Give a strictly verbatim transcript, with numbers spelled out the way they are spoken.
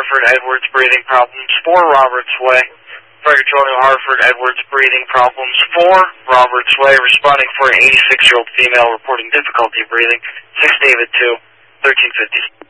Hartford, Edwards, breathing problems. four, Roberts Way. Fire Control New Hartford, Edwards, breathing problems. four, Roberts Way, responding for an eighty-six-year-old female reporting difficulty breathing. six, David two, thirteen fifty.